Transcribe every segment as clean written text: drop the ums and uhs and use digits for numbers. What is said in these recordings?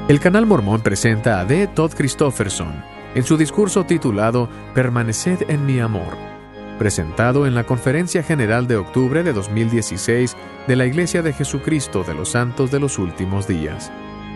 El Canal Mormón presenta a D. Todd Christofferson en su discurso titulado Permaneced en mi amor, presentado en la Conferencia General de octubre de 2016 de la Iglesia de Jesucristo de los Santos de los Últimos Días.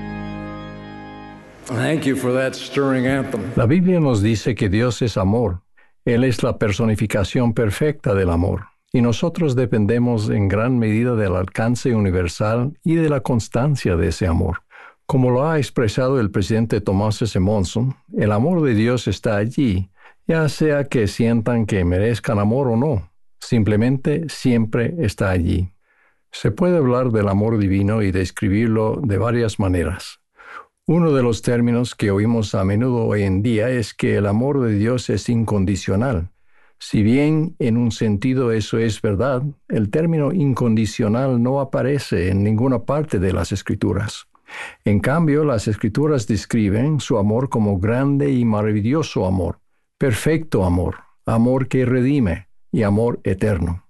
Thank you for that stirring anthem. La Biblia nos dice que Dios es amor. Él es la personificación perfecta del amor, y nosotros dependemos en gran medida del alcance universal y de la constancia de ese amor. Como lo ha expresado el presidente Thomas S. Monson, el amor de Dios está allí, ya sea que sientan que merezcan amor o no. Simplemente siempre está allí. Se puede hablar del amor divino y describirlo de varias maneras. Uno de los términos que oímos a menudo hoy en día es que el amor de Dios es incondicional. Si bien en un sentido eso es verdad, el término incondicional no aparece en ninguna parte de las Escrituras. En cambio, las Escrituras describen su amor como grande y maravilloso amor, perfecto amor, amor que redime y amor eterno.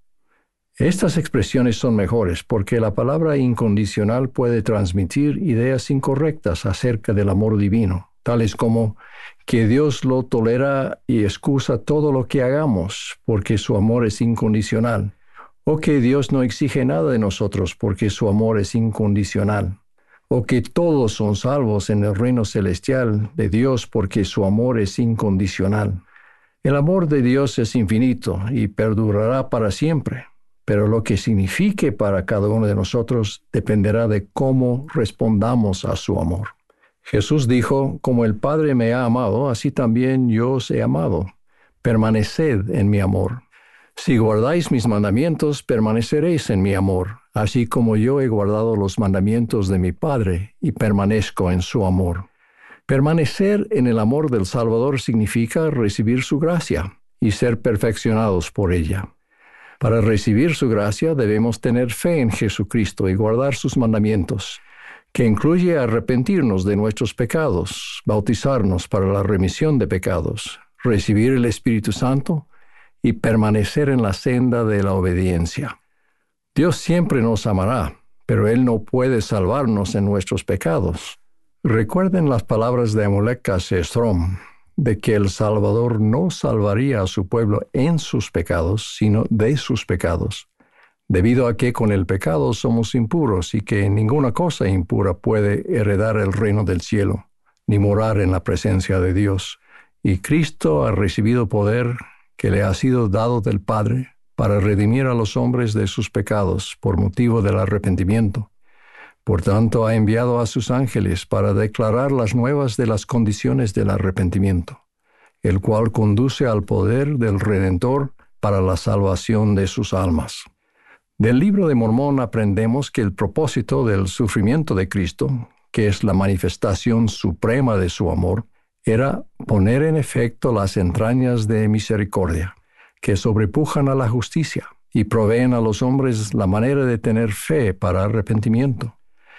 Estas expresiones son mejores porque la palabra incondicional puede transmitir ideas incorrectas acerca del amor divino, tales como que Dios lo tolera y excusa todo lo que hagamos porque su amor es incondicional, o que Dios no exige nada de nosotros porque su amor es incondicional, o que todos son salvos en el reino celestial de Dios porque su amor es incondicional. El amor de Dios es infinito y perdurará para siempre, pero lo que signifique para cada uno de nosotros dependerá de cómo respondamos a su amor. Jesús dijo, como el Padre me ha amado, así también yo os he amado. Permaneced en mi amor. Si guardáis mis mandamientos, permaneceréis en mi amor, así como yo he guardado los mandamientos de mi Padre y permanezco en su amor. Permanecer en el amor del Salvador significa recibir su gracia y ser perfeccionados por ella. Para recibir su gracia debemos tener fe en Jesucristo y guardar sus mandamientos, que incluye arrepentirnos de nuestros pecados, bautizarnos para la remisión de pecados, recibir el Espíritu Santo y permanecer en la senda de la obediencia. Dios siempre nos amará, pero Él no puede salvarnos en nuestros pecados. Recuerden las palabras de Amalek Sestrom, de que el Salvador no salvaría a su pueblo en sus pecados, sino de sus pecados, debido a que con el pecado somos impuros y que ninguna cosa impura puede heredar el reino del cielo, ni morar en la presencia de Dios. Y Cristo ha recibido poder que le ha sido dado del Padre para redimir a los hombres de sus pecados por motivo del arrepentimiento. Por tanto, ha enviado a sus ángeles para declarar las nuevas de las condiciones del arrepentimiento, el cual conduce al poder del Redentor para la salvación de sus almas. Del Libro de Mormón aprendemos que el propósito del sufrimiento de Cristo, que es la manifestación suprema de su amor, era poner en efecto las entrañas de misericordia, que sobrepujan a la justicia y proveen a los hombres la manera de tener fe para arrepentimiento.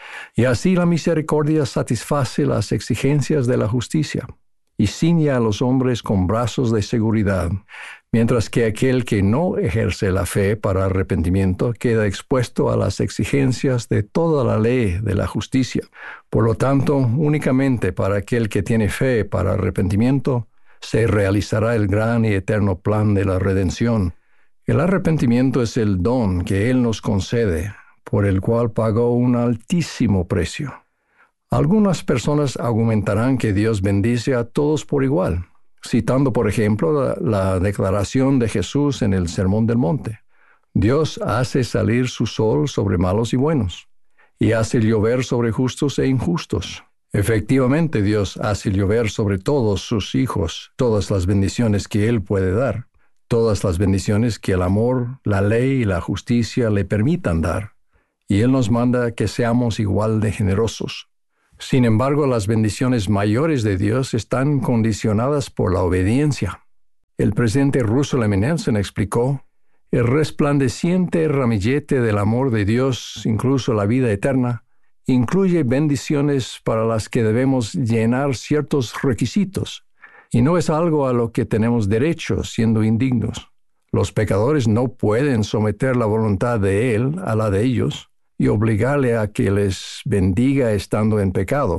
Y así la misericordia satisface las exigencias de la justicia y ciñe a los hombres con brazos de seguridad, mientras que aquel que no ejerce la fe para arrepentimiento queda expuesto a las exigencias de toda la ley de la justicia. Por lo tanto, únicamente para aquel que tiene fe para arrepentimiento se realizará el gran y eterno plan de la redención. El arrepentimiento es el don que Él nos concede, por el cual pagó un altísimo precio. Algunas personas argumentarán que Dios bendice a todos por igual, citando, por ejemplo, la declaración de Jesús en el Sermón del Monte. Dios hace salir su sol sobre malos y buenos, y hace llover sobre justos e injustos. Efectivamente, Dios hace llover sobre todos sus hijos todas las bendiciones que Él puede dar, todas las bendiciones que el amor, la ley y la justicia le permitan dar, y Él nos manda que seamos igual de generosos. Sin embargo, las bendiciones mayores de Dios están condicionadas por la obediencia. El presidente Russell M. Nelson explicó, el resplandeciente ramillete del amor de Dios, incluso la vida eterna, incluye bendiciones para las que debemos llenar ciertos requisitos, y no es algo a lo que tenemos derecho siendo indignos. Los pecadores no pueden someter la voluntad de Él a la de ellos y obligarle a que les bendiga estando en pecado,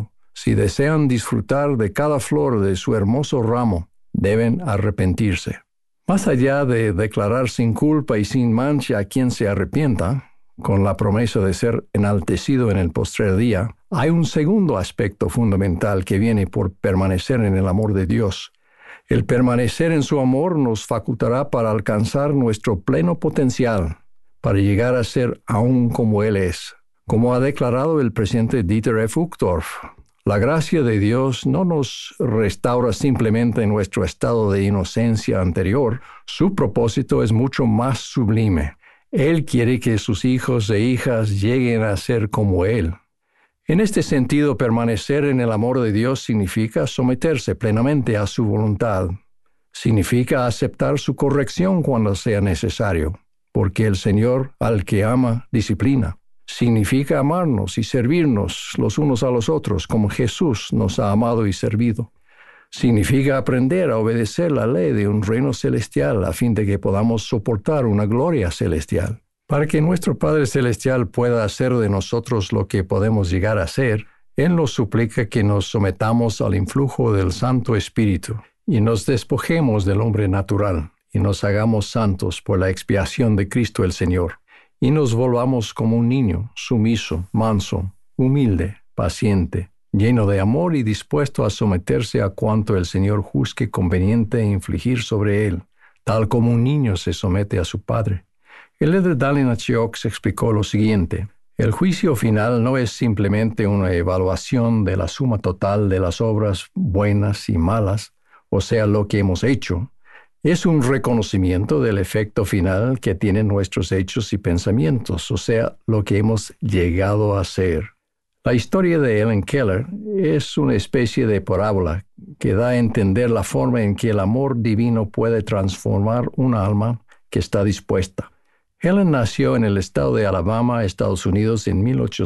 Si desean disfrutar de cada flor de su hermoso ramo, deben arrepentirse. Más allá de declarar sin culpa y sin mancha a quien se arrepienta, con la promesa de ser enaltecido en el postrer día, hay un segundo aspecto fundamental que viene por permanecer en el amor de Dios. El permanecer en su amor nos facultará para alcanzar nuestro pleno potencial, para llegar a ser aún como Él es. Como ha declarado el presidente Dieter F. Uchtdorf, la gracia de Dios no nos restaura simplemente nuestro estado de inocencia anterior. Su propósito es mucho más sublime. Él quiere que sus hijos e hijas lleguen a ser como Él. En este sentido, permanecer en el amor de Dios significa someterse plenamente a su voluntad. Significa aceptar su corrección cuando sea necesario, porque el Señor al que ama disciplina. Significa amarnos y servirnos los unos a los otros como Jesús nos ha amado y servido. Significa aprender a obedecer la ley de un reino celestial a fin de que podamos soportar una gloria celestial. Para que nuestro Padre Celestial pueda hacer de nosotros lo que podemos llegar a ser, Él nos suplica que nos sometamos al influjo del Santo Espíritu y nos despojemos del hombre natural y nos hagamos santos por la expiación de Cristo el Señor. Y nos volvamos como un niño, sumiso, manso, humilde, paciente, lleno de amor y dispuesto a someterse a cuanto el Señor juzgue conveniente infligir sobre él, tal como un niño se somete a su padre. El líder Dallin Achiox explicó lo siguiente: el juicio final no es simplemente una evaluación de la suma total de las obras buenas y malas, o sea, lo que hemos hecho. Es un reconocimiento del efecto final que tienen nuestros hechos y pensamientos, o sea, lo que hemos llegado a ser. La historia de Helen Keller es una especie de parábola que da a entender la forma en que el amor divino puede transformar un alma que está dispuesta. Helen nació en el estado de Alabama, Estados Unidos, en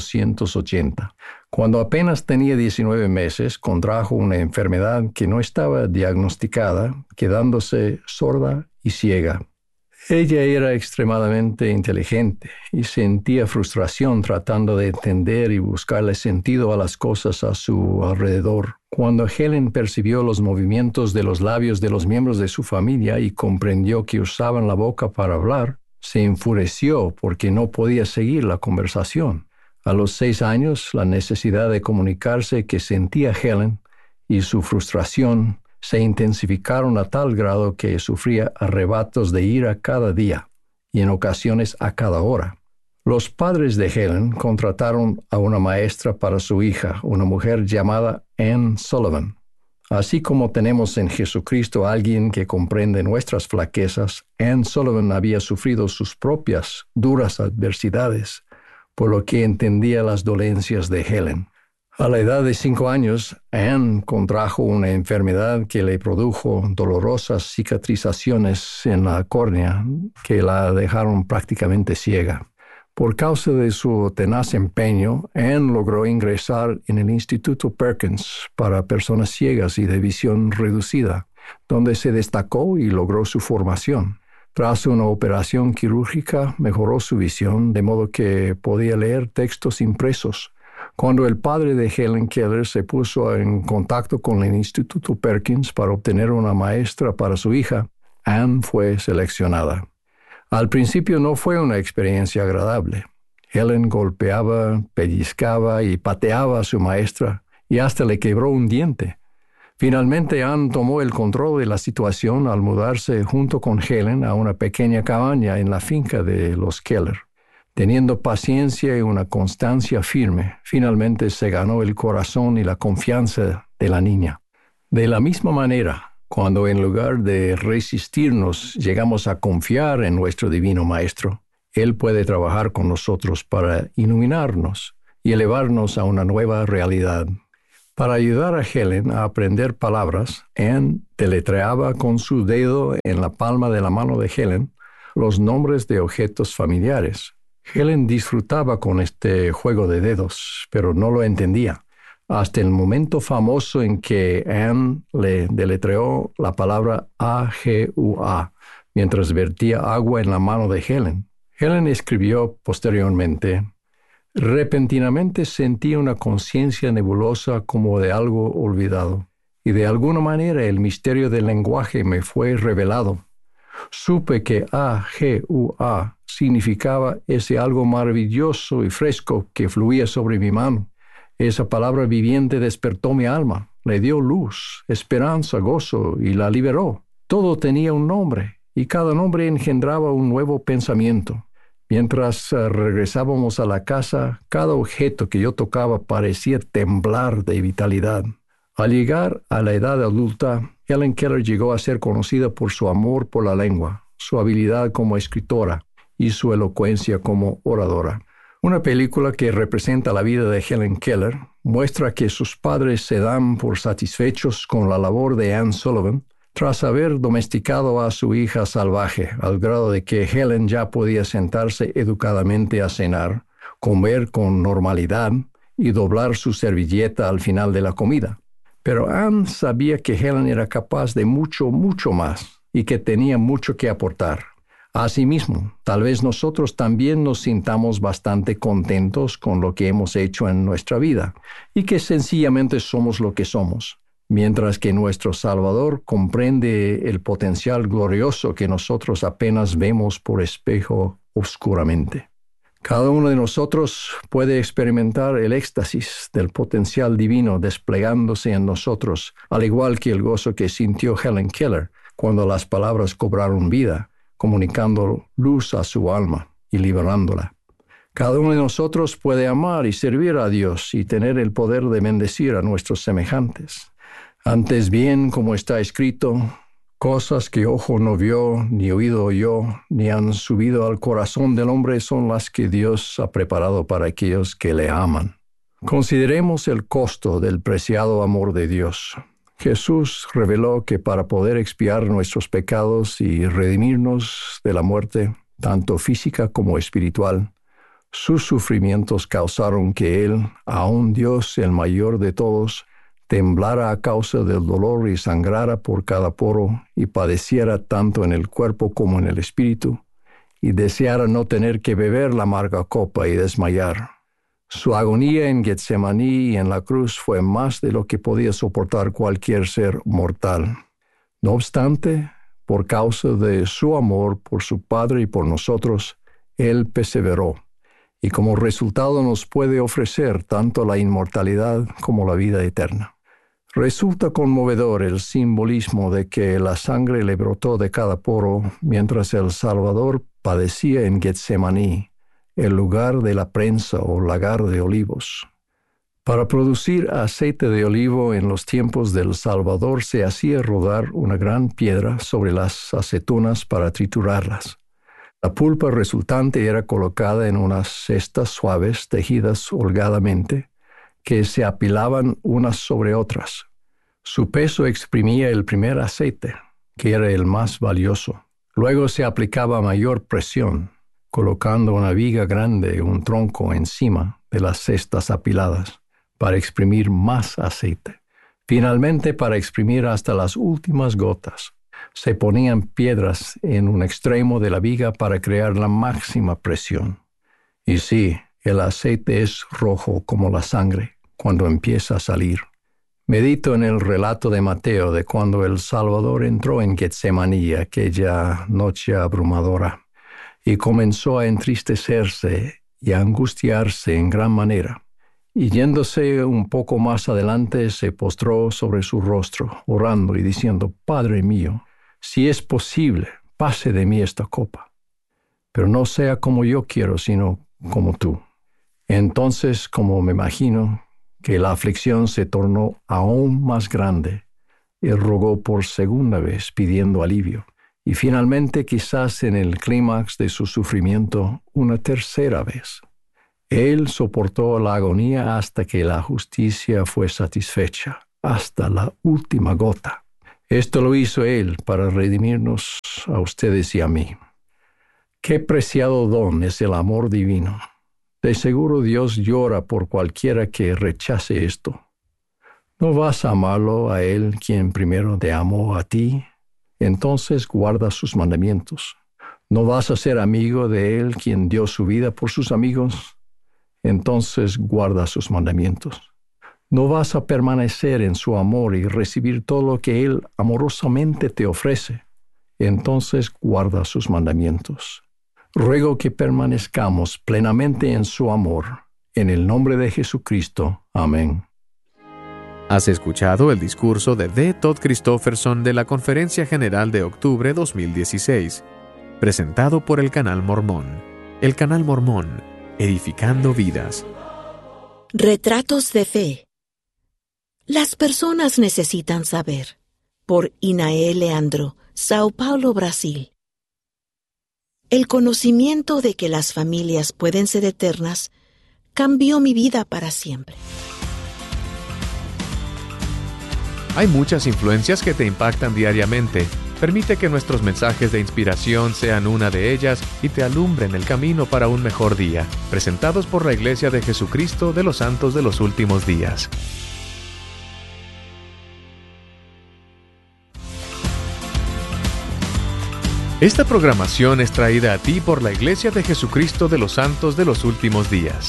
1880. Cuando apenas tenía 19 meses, contrajo una enfermedad que no estaba diagnosticada, quedándose sorda y ciega. Ella era extremadamente inteligente y sentía frustración tratando de entender y buscarle sentido a las cosas a su alrededor. Cuando Helen percibió los movimientos de los labios de los miembros de su familia y comprendió que usaban la boca para hablar, se enfureció porque no podía seguir la conversación. A los 6 años, la necesidad de comunicarse que sentía Helen y su frustración se intensificaron a tal grado que sufría arrebatos de ira cada día y en ocasiones a cada hora. Los padres de Helen contrataron a una maestra para su hija, una mujer llamada Anne Sullivan. Así como tenemos en Jesucristo a alguien que comprende nuestras flaquezas, Anne Sullivan había sufrido sus propias duras adversidades, por lo que entendía las dolencias de Helen. A la edad de 5 años, Anne contrajo una enfermedad que le produjo dolorosas cicatrizaciones en la córnea que la dejaron prácticamente ciega. Por causa de su tenaz empeño, Anne logró ingresar en el Instituto Perkins para personas ciegas y de visión reducida, donde se destacó y logró su formación. Tras una operación quirúrgica, mejoró su visión, de modo que podía leer textos impresos. Cuando el padre de Helen Keller se puso en contacto con el Instituto Perkins para obtener una maestra para su hija, Anne fue seleccionada. Al principio no fue una experiencia agradable. Helen golpeaba, pellizcaba y pateaba a su maestra y hasta le quebró un diente. Finalmente, Anne tomó el control de la situación al mudarse junto con Helen a una pequeña cabaña en la finca de los Keller. Teniendo paciencia y una constancia firme, finalmente se ganó el corazón y la confianza de la niña. De la misma manera, cuando en lugar de resistirnos llegamos a confiar en nuestro Divino Maestro, Él puede trabajar con nosotros para iluminarnos y elevarnos a una nueva realidad. Para ayudar a Helen a aprender palabras, Anne deletreaba con su dedo en la palma de la mano de Helen los nombres de objetos familiares. Helen disfrutaba con este juego de dedos, pero no lo entendía, hasta el momento famoso en que Anne le deletreó la palabra AGUA mientras vertía agua en la mano de Helen. Helen escribió posteriormente: Repentinamente sentí una conciencia nebulosa como de algo olvidado, y de alguna manera el misterio del lenguaje me fue revelado. Supe que A-G-U-A significaba ese algo maravilloso y fresco que fluía sobre mi mano. Esa palabra viviente despertó mi alma, le dio luz, esperanza, gozo y la liberó. Todo tenía un nombre, y cada nombre engendraba un nuevo pensamiento. Mientras regresábamos a la casa, cada objeto que yo tocaba parecía temblar de vitalidad. Al llegar a la edad adulta, Helen Keller llegó a ser conocida por su amor por la lengua, su habilidad como escritora y su elocuencia como oradora. Una película que representa la vida de Helen Keller muestra que sus padres se dan por satisfechos con la labor de Anne Sullivan tras haber domesticado a su hija salvaje, al grado de que Helen ya podía sentarse educadamente a cenar, comer con normalidad y doblar su servilleta al final de la comida. Pero Anne sabía que Helen era capaz de mucho, mucho más y que tenía mucho que aportar. Asimismo, tal vez nosotros también nos sintamos bastante contentos con lo que hemos hecho en nuestra vida y que sencillamente somos lo que somos, mientras que nuestro Salvador comprende el potencial glorioso que nosotros apenas vemos por espejo oscuramente. Cada uno de nosotros puede experimentar el éxtasis del potencial divino desplegándose en nosotros, al igual que el gozo que sintió Helen Keller cuando las palabras cobraron vida, comunicando luz a su alma y liberándola. Cada uno de nosotros puede amar y servir a Dios y tener el poder de bendecir a nuestros semejantes. Antes bien, como está escrito, cosas que ojo no vio, ni oído oyó, ni han subido al corazón del hombre son las que Dios ha preparado para aquellos que le aman. Consideremos el costo del preciado amor de Dios. Jesús reveló que para poder expiar nuestros pecados y redimirnos de la muerte, tanto física como espiritual, sus sufrimientos causaron que Él, aun Dios el mayor de todos, temblara a causa del dolor y sangrara por cada poro y padeciera tanto en el cuerpo como en el espíritu, y deseara no tener que beber la amarga copa y desmayar. Su agonía en Getsemaní y en la cruz fue más de lo que podía soportar cualquier ser mortal. No obstante, por causa de su amor por su Padre y por nosotros, Él perseveró, y como resultado nos puede ofrecer tanto la inmortalidad como la vida eterna. Resulta conmovedor el simbolismo de que la sangre le brotó de cada poro mientras el Salvador padecía en Getsemaní, el lugar de la prensa o lagar de olivos. Para producir aceite de olivo en los tiempos del Salvador se hacía rodar una gran piedra sobre las aceitunas para triturarlas. La pulpa resultante era colocada en unas cestas suaves tejidas holgadamente, que se apilaban unas sobre otras. Su peso exprimía el primer aceite, que era el más valioso. Luego se aplicaba mayor presión, colocando una viga grande, un tronco encima de las cestas apiladas, para exprimir más aceite. Finalmente, para exprimir hasta las últimas gotas, se ponían piedras en un extremo de la viga para crear la máxima presión. Y sí, el aceite es rojo como la sangre cuando empieza a salir. Medito en el relato de Mateo de cuando el Salvador entró en Getsemaní aquella noche abrumadora y comenzó a entristecerse y a angustiarse en gran manera. Y yéndose un poco más adelante, se postró sobre su rostro, orando y diciendo: Padre mío, si es posible, pase de mí esta copa, pero no sea como yo quiero, sino como tú. Entonces, como me imagino que la aflicción se tornó aún más grande, él rogó por segunda vez, pidiendo alivio. Y finalmente, quizás en el clímax de su sufrimiento, una tercera vez. Él soportó la agonía hasta que la justicia fue satisfecha, hasta la última gota. Esto lo hizo Él para redimirnos a ustedes y a mí. Qué preciado don es el amor divino. De seguro Dios llora por cualquiera que rechace esto. ¿No vas a amarlo a Él quien primero te amó a ti? Entonces guarda sus mandamientos. ¿No vas a ser amigo de Él quien dio su vida por sus amigos? entonces guarda sus mandamientos. No vas a permanecer en su amor y recibir todo lo que Él amorosamente te ofrece, entonces guarda sus mandamientos. Ruego que permanezcamos plenamente en su amor. En el nombre de Jesucristo. Amén. Has escuchado el discurso de D. Todd Christofferson de la Conferencia General de Octubre 2016, presentado por el Canal Mormón. El Canal Mormón, edificando vidas. Retratos de fe. Las personas necesitan saber. Por Inaé Leandro, Sao Paulo, Brasil. El conocimiento de que las familias pueden ser eternas cambió mi vida para siempre. Hay muchas influencias que te impactan diariamente. Permite que nuestros mensajes de inspiración sean una de ellas y te alumbren el camino para un mejor día. Presentados por la Iglesia de Jesucristo de los Santos de los Últimos Días. Esta programación es traída a ti por la Iglesia de Jesucristo de los Santos de los Últimos Días.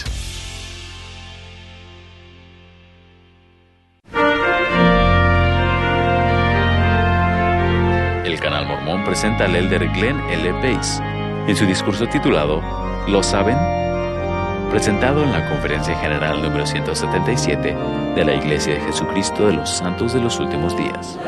El Canal Mormón presenta al elder Glenn L. Pace en su discurso titulado ¿Lo saben?, presentado en la Conferencia General número 177 de la Iglesia de Jesucristo de los Santos de los Últimos Días.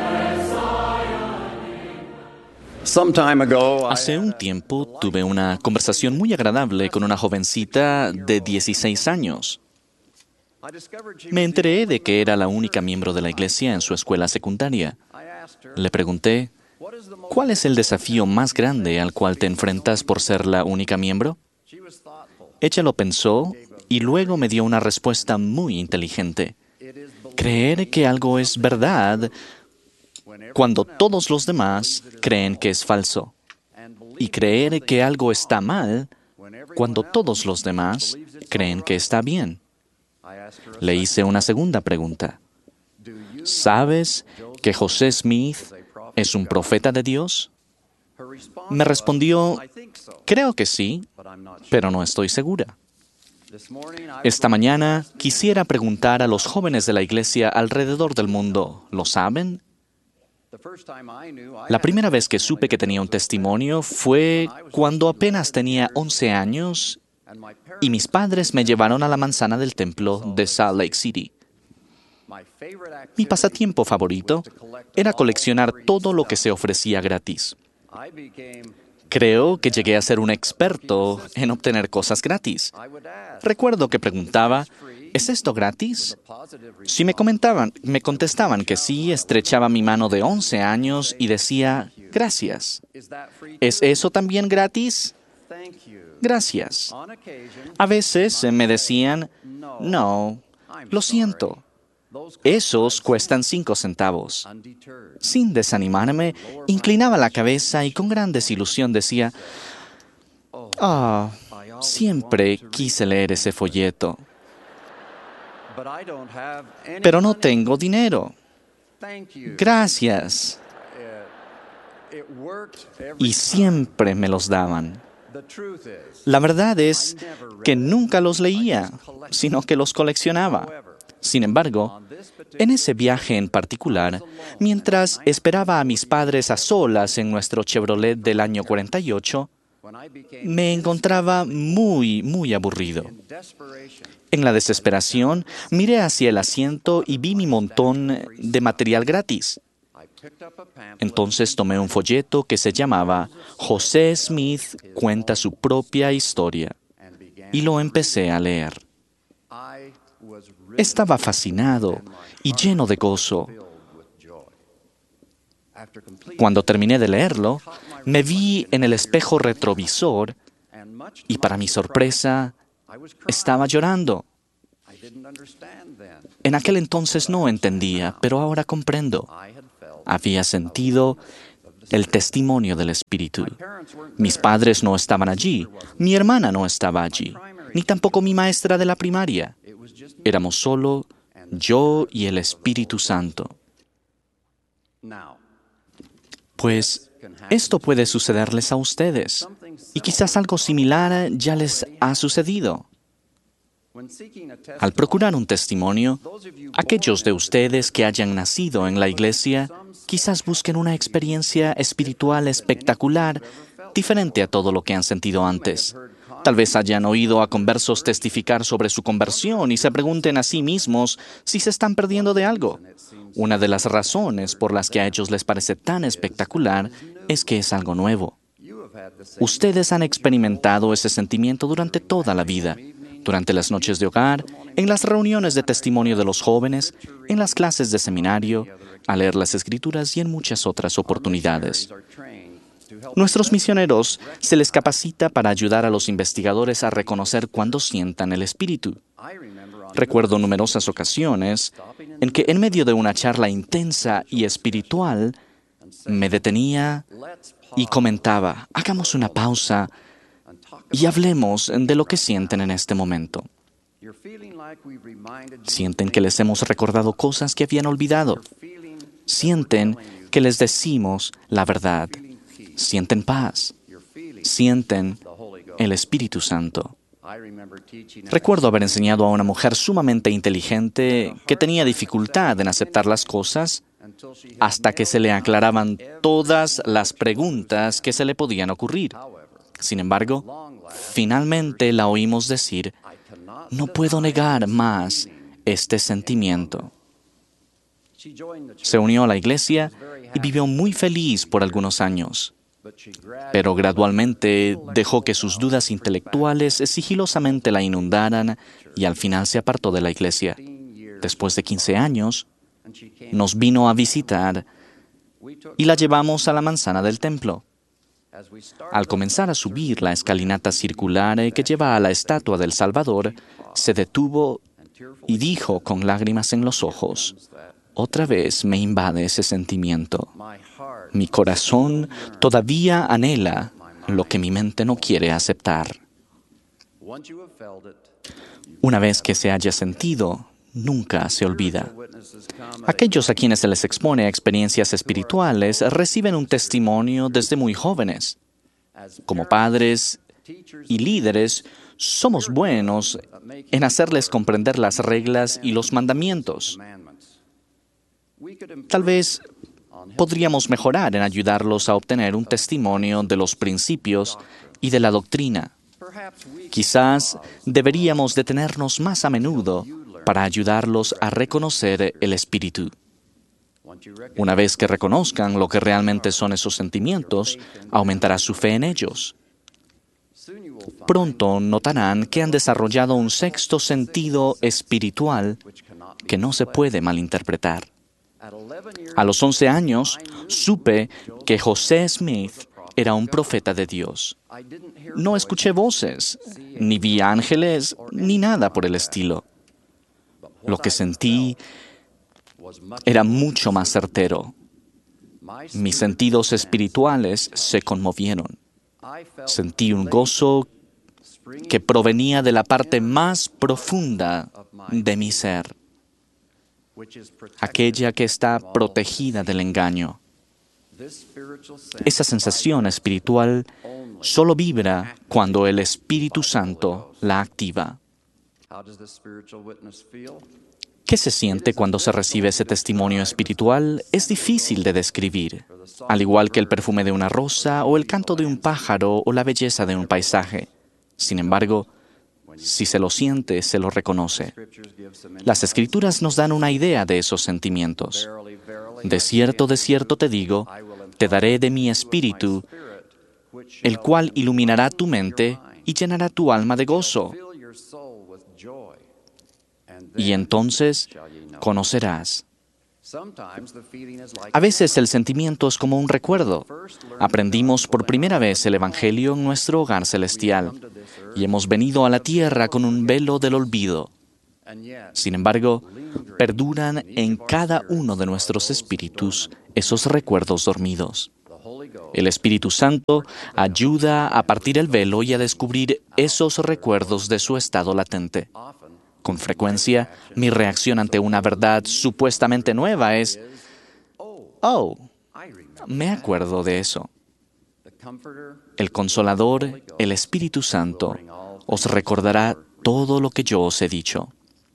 Hace un tiempo tuve una conversación muy agradable con una jovencita de 16 años. Me enteré de que era la única miembro de la iglesia en su escuela secundaria. Le pregunté, ¿cuál es el desafío más grande al cual te enfrentas por ser la única miembro? Ella lo pensó y luego me dio una respuesta muy inteligente. Creer que algo es verdad cuando todos los demás creen que es falso. Y creer que algo está mal cuando todos los demás creen que está bien. Le hice una segunda pregunta. ¿Sabes que José Smith es un profeta de Dios? Me respondió, creo que sí, pero no estoy segura. Esta mañana quisiera preguntar a los jóvenes de la iglesia alrededor del mundo, ¿lo saben? La primera vez que supe que tenía un testimonio fue cuando apenas tenía 11 años y mis padres me llevaron a la manzana del templo de Salt Lake City. Mi pasatiempo favorito era coleccionar todo lo que se ofrecía gratis. Creo que llegué a ser un experto en obtener cosas gratis. Recuerdo que preguntaba, ¿es esto gratis? Si me contestaban que sí, estrechaba mi mano de 11 años y decía, gracias. ¿Es eso también gratis? Gracias. A veces me decían, no, lo siento. Esos cuestan 5 centavos. Sin desanimarme, inclinaba la cabeza y con gran desilusión decía, siempre quise leer ese folleto. Pero no tengo dinero. Gracias. Y siempre me los daban. La verdad es que nunca los leía, sino que los coleccionaba. Sin embargo, en ese viaje en particular, mientras esperaba a mis padres a solas en nuestro Chevrolet del año 48, me encontraba muy aburrido. En la desesperación, miré hacia el asiento y vi mi montón de material gratis. Entonces tomé un folleto que se llamaba José Smith cuenta su propia historia y lo empecé a leer. Estaba fascinado y lleno de gozo. Cuando terminé de leerlo, me vi en el espejo retrovisor y para mi sorpresa, estaba llorando. En aquel entonces no entendía, pero ahora comprendo. Había sentido el testimonio del Espíritu. Mis padres no estaban allí, mi hermana no estaba allí, ni tampoco mi maestra de la primaria. Éramos solo yo y el Espíritu Santo. Pues esto puede sucederles a ustedes, y quizás algo similar ya les ha sucedido. Al procurar un testimonio, aquellos de ustedes que hayan nacido en la iglesia quizás busquen una experiencia espiritual espectacular, diferente a todo lo que han sentido antes. Tal vez hayan oído a conversos testificar sobre su conversión y se pregunten a sí mismos si se están perdiendo de algo. Una de las razones por las que a ellos les parece tan espectacular es que es algo nuevo. Ustedes han experimentado ese sentimiento durante toda la vida, durante las noches de hogar, en las reuniones de testimonio de los jóvenes, en las clases de seminario, al leer las Escrituras y en muchas otras oportunidades. Nuestros misioneros se les capacita para ayudar a los investigadores a reconocer cuando sientan el Espíritu. Recuerdo numerosas ocasiones en que en medio de una charla intensa y espiritual me detenía y comentaba: hagamos una pausa y hablemos de lo que sienten en este momento. Sienten que les hemos recordado cosas que habían olvidado. Sienten que les decimos la verdad. Sienten paz. Sienten el Espíritu Santo. Recuerdo haber enseñado a una mujer sumamente inteligente que tenía dificultad en aceptar las cosas hasta que se le aclaraban todas las preguntas que se le podían ocurrir. Sin embargo, finalmente la oímos decir: no puedo negar más este sentimiento. Se unió a la iglesia y vivió muy feliz por algunos años. Pero gradualmente dejó que sus dudas intelectuales sigilosamente la inundaran y al final se apartó de la iglesia. Después de 15 años, nos vino a visitar y la llevamos a la manzana del templo. Al comenzar a subir la escalinata circular que lleva a la estatua del Salvador, se detuvo y dijo con lágrimas en los ojos: otra vez me invade ese sentimiento. Mi corazón todavía anhela lo que mi mente no quiere aceptar. Una vez que se haya sentido, nunca se olvida. Aquellos a quienes se les expone a experiencias espirituales reciben un testimonio desde muy jóvenes. Como padres y líderes, somos buenos en hacerles comprender las reglas y los mandamientos. Tal vez podríamos mejorar en ayudarlos a obtener un testimonio de los principios y de la doctrina. Quizás deberíamos detenernos más a menudo para ayudarlos a reconocer el Espíritu. Una vez que reconozcan lo que realmente son esos sentimientos, aumentará su fe en ellos. Pronto notarán que han desarrollado un sexto sentido espiritual que no se puede malinterpretar. A los 11 años, supe que José Smith era un profeta de Dios. No escuché voces, ni vi ángeles, ni nada por el estilo. Lo que sentí era mucho más certero. Mis sentidos espirituales se conmovieron. Sentí un gozo que provenía de la parte más profunda de mi ser, aquella que está protegida del engaño. Esa sensación espiritual solo vibra cuando el Espíritu Santo la activa. ¿Qué se siente cuando se recibe ese testimonio espiritual? Es difícil de describir, al igual que el perfume de una rosa o el canto de un pájaro o la belleza de un paisaje. Sin embargo, si se lo siente, se lo reconoce. Las Escrituras nos dan una idea de esos sentimientos. De cierto te digo, te daré de mi espíritu, el cual iluminará tu mente y llenará tu alma de gozo. Y entonces conocerás. A veces el sentimiento es como un recuerdo. Aprendimos por primera vez el Evangelio en nuestro hogar celestial y hemos venido a la tierra con un velo del olvido. Sin embargo, perduran en cada uno de nuestros espíritus esos recuerdos dormidos. El Espíritu Santo ayuda a partir el velo y a descubrir esos recuerdos de su estado latente. Con frecuencia, mi reacción ante una verdad supuestamente nueva es: oh, me acuerdo de eso. El Consolador, el Espíritu Santo, os recordará todo lo que yo os he dicho.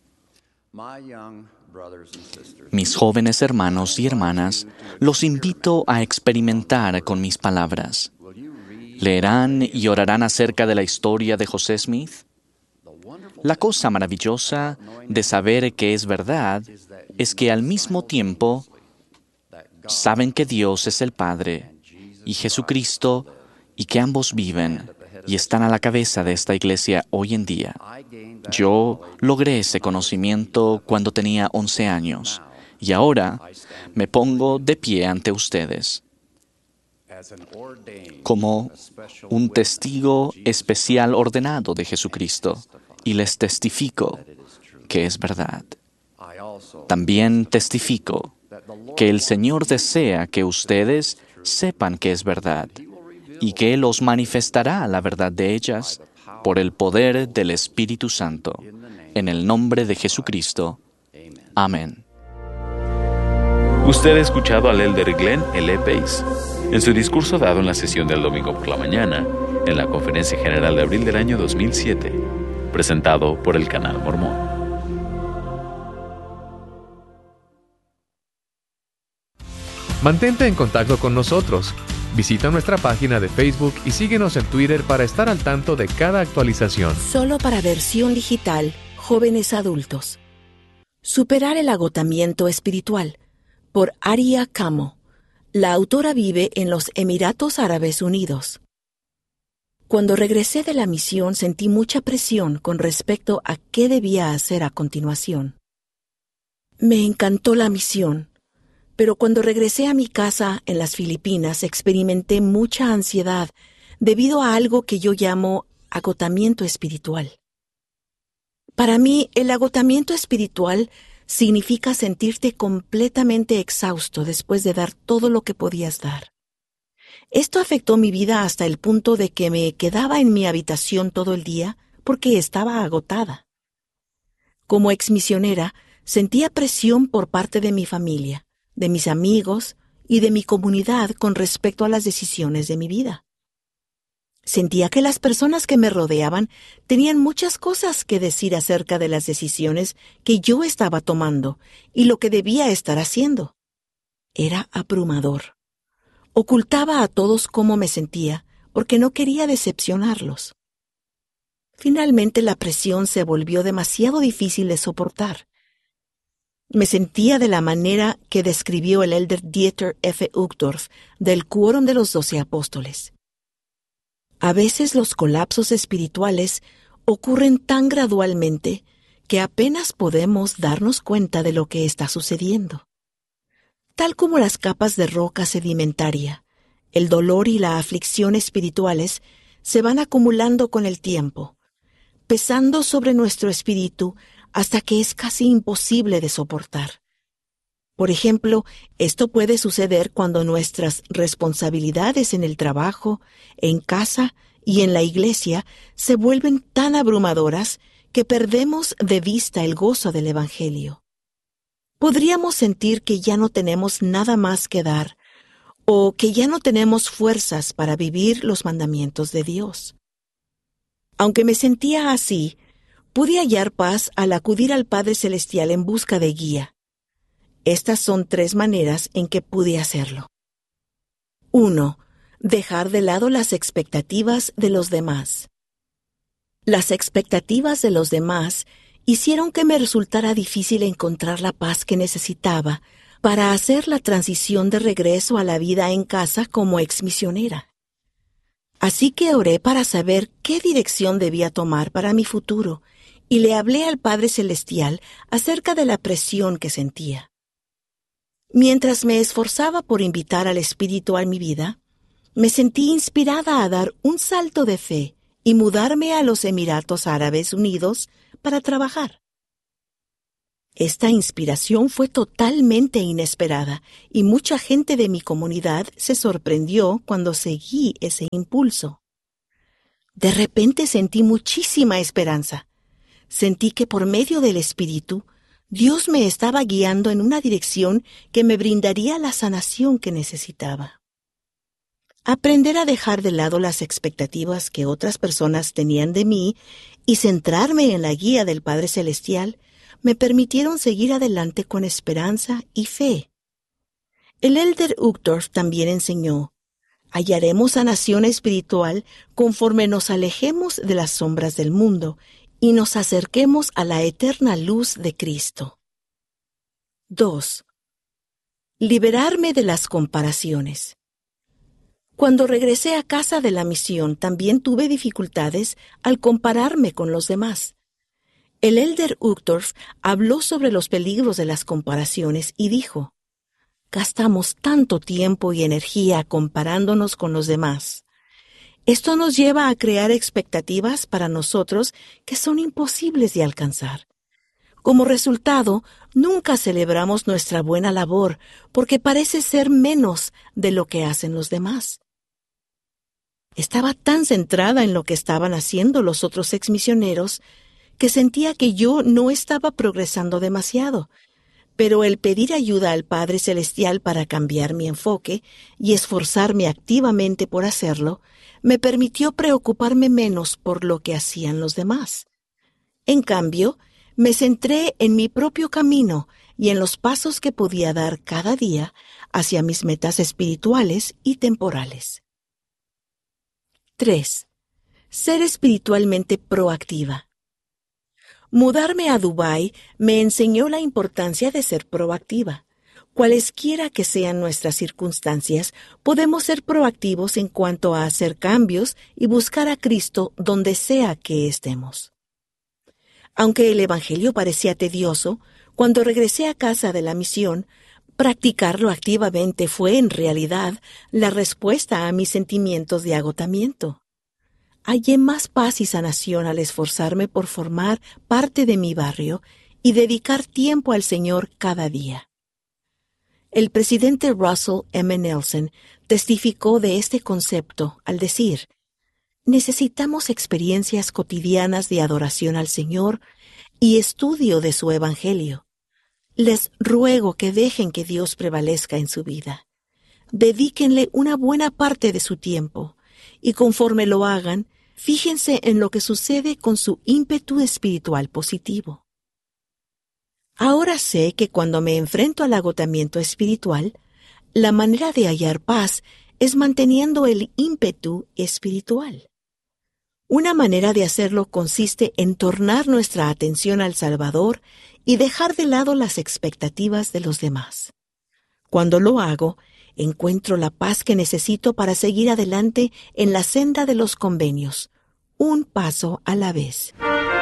Mis jóvenes hermanos y hermanas, los invito a experimentar con mis palabras. ¿Leerán y orarán acerca de la historia de José Smith? La cosa maravillosa de saber que es verdad es que al mismo tiempo saben que Dios es el Padre y Jesucristo y que ambos viven y están a la cabeza de esta iglesia hoy en día. Yo logré ese conocimiento cuando tenía 11 años y ahora me pongo de pie ante ustedes como un testigo especial ordenado de Jesucristo y les testifico que es verdad. También testifico que el Señor desea que ustedes sepan que es verdad y que Él os manifestará la verdad de ellas por el poder del Espíritu Santo. En el nombre de Jesucristo. Amén. Usted ha escuchado al elder Glenn L. Pace en su discurso dado en la sesión del domingo por la mañana en la Conferencia General de abril del año 2007, presentado por el Canal Mormón. Mantente en contacto con nosotros. Visita nuestra página de Facebook y síguenos en Twitter para estar al tanto de cada actualización. Solo para versión digital, jóvenes adultos. Superar el agotamiento espiritual, por Aria Camo. La autora vive en los Emiratos Árabes Unidos. Cuando regresé de la misión sentí mucha presión con respecto a qué debía hacer a continuación. Me encantó la misión, pero cuando regresé a mi casa en las Filipinas experimenté mucha ansiedad debido a algo que yo llamo agotamiento espiritual. Para mí, el agotamiento espiritual significa sentirte completamente exhausto después de dar todo lo que podías dar. Esto afectó mi vida hasta el punto de que me quedaba en mi habitación todo el día porque estaba agotada. Como exmisionera, sentía presión por parte de mi familia, de mis amigos y de mi comunidad con respecto a las decisiones de mi vida. Sentía que las personas que me rodeaban tenían muchas cosas que decir acerca de las decisiones que yo estaba tomando y lo que debía estar haciendo. Era abrumador. Ocultaba a todos cómo me sentía porque no quería decepcionarlos. Finalmente la presión se volvió demasiado difícil de soportar. Me sentía de la manera que describió el elder Dieter F. Uchtdorf del Quórum de los 12 Apóstoles. A veces los colapsos espirituales ocurren tan gradualmente que apenas podemos darnos cuenta de lo que está sucediendo. Tal como las capas de roca sedimentaria, el dolor y la aflicción espirituales se van acumulando con el tiempo, pesando sobre nuestro espíritu hasta que es casi imposible de soportar. Por ejemplo, esto puede suceder cuando nuestras responsabilidades en el trabajo, en casa y en la iglesia se vuelven tan abrumadoras que perdemos de vista el gozo del Evangelio. Podríamos sentir que ya no tenemos nada más que dar o que ya no tenemos fuerzas para vivir los mandamientos de Dios. Aunque me sentía así, pude hallar paz al acudir al Padre Celestial en busca de guía. Estas son 3 maneras en que pude hacerlo. 1. Dejar de lado las expectativas de los demás. Las expectativas de los demás hicieron que me resultara difícil encontrar la paz que necesitaba para hacer la transición de regreso a la vida en casa como exmisionera. Así que oré para saber qué dirección debía tomar para mi futuro y le hablé al Padre Celestial acerca de la presión que sentía. Mientras me esforzaba por invitar al Espíritu a mi vida, me sentí inspirada a dar un salto de fe y mudarme a los Emiratos Árabes Unidos para trabajar. Esta inspiración fue totalmente inesperada y mucha gente de mi comunidad se sorprendió cuando seguí ese impulso. De repente sentí muchísima esperanza. Sentí que por medio del Espíritu, Dios me estaba guiando en una dirección que me brindaría la sanación que necesitaba. Aprender a dejar de lado las expectativas que otras personas tenían de mí y centrarme en la guía del Padre Celestial me permitieron seguir adelante con esperanza y fe. El Elder Uchtdorf también enseñó: hallaremos sanación espiritual conforme nos alejemos de las sombras del mundo y nos acerquemos a la eterna luz de Cristo. 2. Liberarme de las comparaciones. Cuando regresé a casa de la misión, también tuve dificultades al compararme con los demás. El Elder Uchtdorf habló sobre los peligros de las comparaciones y dijo: gastamos tanto tiempo y energía comparándonos con los demás. Esto nos lleva a crear expectativas para nosotros que son imposibles de alcanzar. Como resultado, nunca celebramos nuestra buena labor porque parece ser menos de lo que hacen los demás. Estaba tan centrada en lo que estaban haciendo los otros exmisioneros que sentía que yo no estaba progresando demasiado, pero el pedir ayuda al Padre Celestial para cambiar mi enfoque y esforzarme activamente por hacerlo, me permitió preocuparme menos por lo que hacían los demás. En cambio, me centré en mi propio camino y en los pasos que podía dar cada día hacia mis metas espirituales y temporales. 3. Ser espiritualmente proactiva. Mudarme a Dubái me enseñó la importancia de ser proactiva. Cualesquiera que sean nuestras circunstancias, podemos ser proactivos en cuanto a hacer cambios y buscar a Cristo donde sea que estemos. Aunque el Evangelio parecía tedioso, cuando regresé a casa de la misión, practicarlo activamente fue en realidad la respuesta a mis sentimientos de agotamiento. Hallé más paz y sanación al esforzarme por formar parte de mi barrio y dedicar tiempo al Señor cada día. El presidente Russell M. Nelson testificó de este concepto al decir: necesitamos experiencias cotidianas de adoración al Señor y estudio de su Evangelio. Les ruego que dejen que Dios prevalezca en su vida. Dedíquenle una buena parte de su tiempo y conforme lo hagan, fíjense en lo que sucede con su ímpetu espiritual positivo. Ahora sé que cuando me enfrento al agotamiento espiritual, la manera de hallar paz es manteniendo el ímpetu espiritual. Una manera de hacerlo consiste en tornar nuestra atención al Salvador y dejar de lado las expectativas de los demás. Cuando lo hago, encuentro la paz que necesito para seguir adelante en la senda de los convenios, un paso a la vez.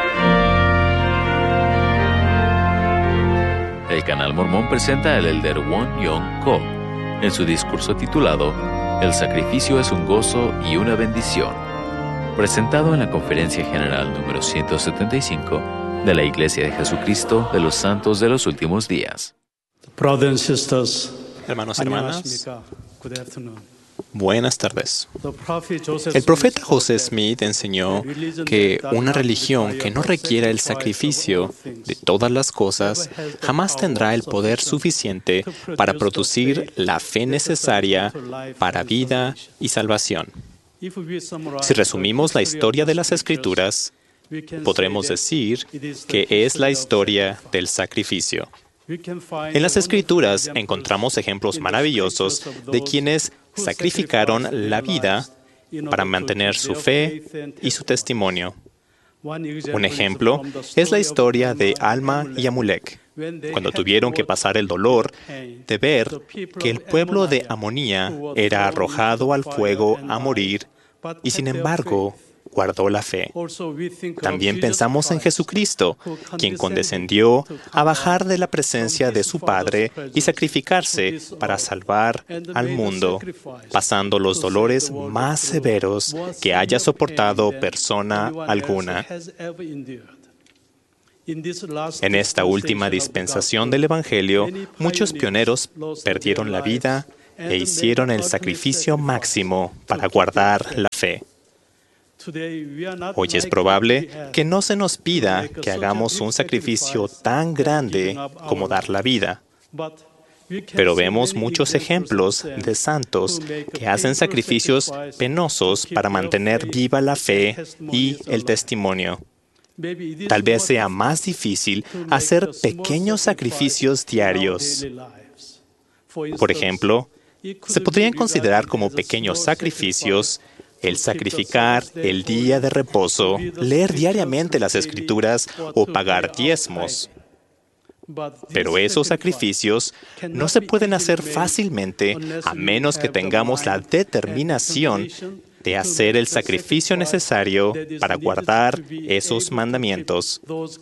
El Canal Mormón presenta al Elder Won Young Ko en su discurso titulado El sacrificio es un gozo y una bendición, presentado en la Conferencia General número 175 de la Iglesia de Jesucristo de los Santos de los Últimos Días. Brothers and sisters, Hermanos y hermanas, good afternoon. buenas tardes. El profeta José Smith enseñó que una religión que no requiera el sacrificio de todas las cosas jamás tendrá el poder suficiente para producir la fe necesaria para vida y salvación. Si resumimos la historia de las Escrituras, podremos decir que es la historia del sacrificio. En las Escrituras encontramos ejemplos maravillosos de quienes sacrificaron la vida para mantener su fe y su testimonio. Un ejemplo es la historia de Alma y Amulek, cuando tuvieron que pasar el dolor de ver que el pueblo de Amonía era arrojado al fuego a morir y sin embargo guardó la fe. También pensamos en Jesucristo, quien condescendió a bajar de la presencia de su Padre y sacrificarse para salvar al mundo, pasando los dolores más severos que haya soportado persona alguna. En esta última dispensación del Evangelio, muchos pioneros perdieron la vida e hicieron el sacrificio máximo para guardar la fe. Hoy es probable que no se nos pida que hagamos un sacrificio tan grande como dar la vida, Pero vemos muchos ejemplos de santos que hacen sacrificios penosos para mantener viva la fe y el testimonio. Tal vez sea más difícil hacer pequeños sacrificios diarios. Por ejemplo, se podrían considerar como pequeños sacrificios el sacrificar el día de reposo, leer diariamente las Escrituras o pagar diezmos. Pero esos sacrificios no se pueden hacer fácilmente a menos que tengamos la determinación de hacer el sacrificio necesario para guardar esos mandamientos.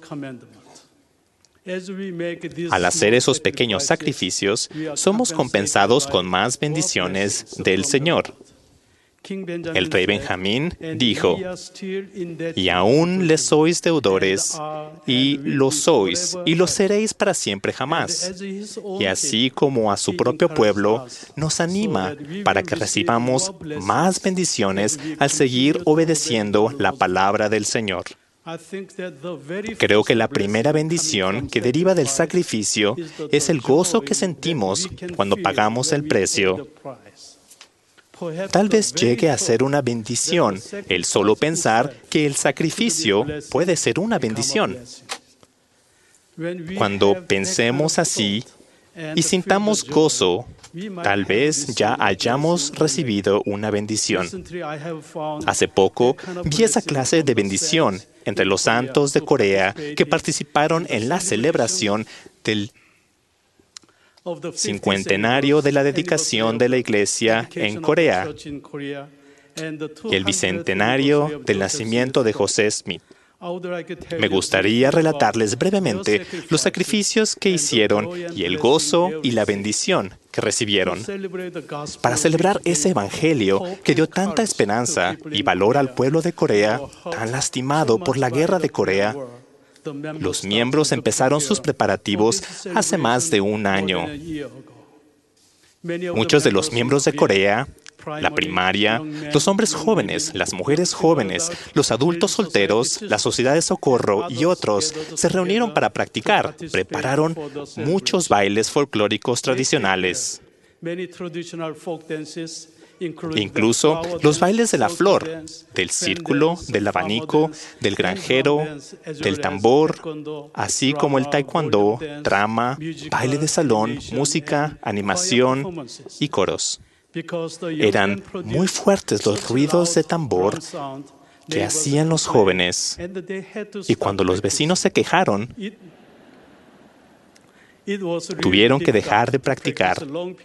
Al hacer esos pequeños sacrificios, somos compensados con más bendiciones del Señor. El rey Benjamín dijo, y aún les sois deudores, y lo sois, y lo seréis para siempre jamás. Y así como a su propio pueblo, nos anima para que recibamos más bendiciones al seguir obedeciendo la palabra del Señor. Creo que la primera bendición que deriva del sacrificio es el gozo que sentimos cuando pagamos el precio. Tal vez llegue a ser una bendición el solo pensar que el sacrificio puede ser una bendición. Cuando pensemos así y sintamos gozo, tal vez ya hayamos recibido una bendición. Hace poco vi esa clase de bendición entre los santos de Corea que participaron en la celebración del cincuentenario de la dedicación de la Iglesia en Corea y el bicentenario del nacimiento de José Smith. Me gustaría relatarles brevemente los sacrificios que hicieron y el gozo y la bendición que recibieron. Para celebrar ese evangelio que dio tanta esperanza y valor al pueblo de Corea, tan lastimado por la guerra de Corea, los miembros empezaron sus preparativos hace más de un año. Muchos de los miembros de Corea, la primaria, los hombres jóvenes, las mujeres jóvenes, los adultos solteros, la sociedad de socorro y otros se reunieron para practicar. Prepararon muchos bailes folclóricos tradicionales. Incluso los bailes de la flor, del círculo, del abanico, del granjero, del tambor, así como el taekwondo, drama, baile de salón, música, animación y coros. Eran muy fuertes los ruidos de tambor que hacían los jóvenes, y cuando los vecinos se quejaron, tuvieron que dejar de practicar.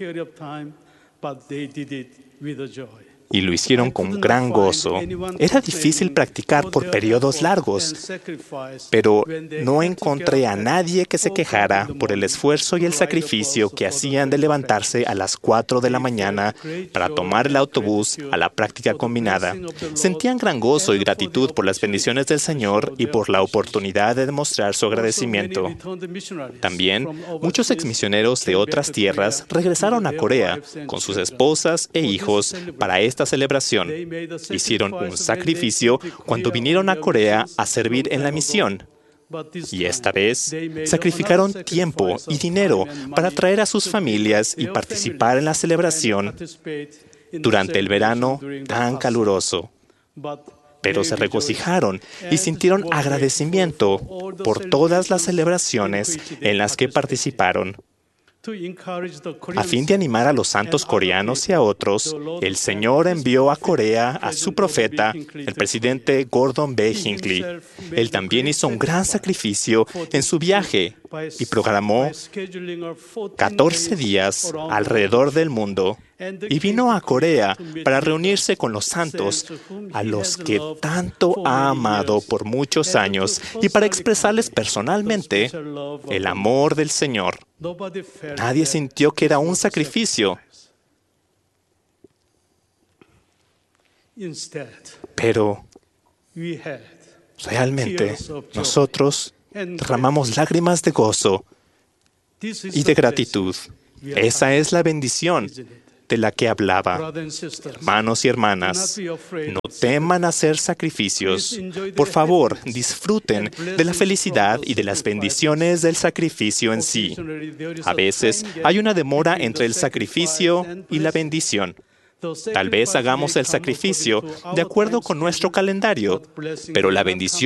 Y lo hicieron con gran gozo. Era difícil practicar por periodos largos, pero no encontré a nadie que se quejara por el esfuerzo y el sacrificio que hacían de levantarse a las 4 de la mañana para tomar el autobús a la práctica combinada. Sentían gran gozo y gratitud por las bendiciones del Señor y por la oportunidad de demostrar su agradecimiento. También, muchos exmisioneros de otras tierras regresaron a Corea con sus esposas e hijos para esta celebración. Hicieron un sacrificio cuando vinieron a Corea a servir en la misión. Y esta vez sacrificaron tiempo y dinero para traer a sus familias y participar en la celebración durante el verano tan caluroso. Pero se regocijaron y sintieron agradecimiento por todas las celebraciones en las que participaron. A fin de animar a los santos coreanos y a otros, el Señor envió a Corea a su profeta, el presidente Gordon B. Hinckley. Él también hizo un gran sacrificio en su viaje y programó 14 días alrededor del mundo y vino a Corea para reunirse con los santos a los que tanto ha amado por muchos años y para expresarles personalmente el amor del Señor. Nadie sintió que era un sacrificio, pero realmente nosotros derramamos lágrimas de gozo y de gratitud. Esa es la bendición, de la que hablaba. Hermanos y hermanas, no teman hacer sacrificios. Por favor, disfruten de la felicidad y de las bendiciones del sacrificio en sí. A veces hay una demora entre el sacrificio y la bendición. Tal vez hagamos el sacrificio de acuerdo con nuestro calendario, pero la bendición